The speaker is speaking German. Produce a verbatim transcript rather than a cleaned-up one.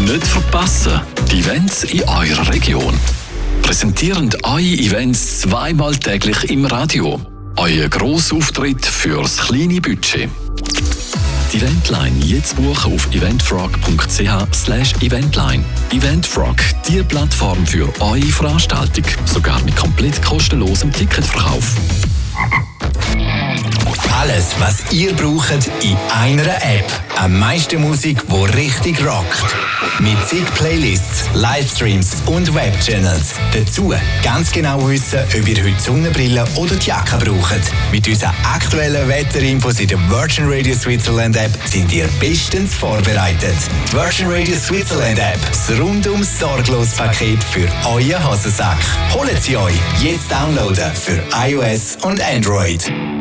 Nicht verpassen, die Events in eurer Region. Präsentierend eure Events zweimal täglich im Radio. Euer Grossauftritt fürs kleine Budget. Die Eventline jetzt buchen auf eventfrog.ch slash eventline. Eventfrog, die Plattform für eure Veranstaltung. Sogar mit komplett kostenlosem Ticketverkauf. Alles, was ihr braucht, in einer App. Am meisten Musik, die richtig rockt. Mit zig Playlists, Livestreams und Webchannels. Dazu ganz genau wissen, ob ihr heute Sonnenbrille oder die Jacke braucht. Mit unseren aktuellen Wetterinfos in der Virgin Radio Switzerland App sind ihr bestens vorbereitet. Die Virgin Radio Switzerland App, das rundum sorglos Paket für euren Hosensack. Holt sie euch jetzt downloaden für iOS und Android.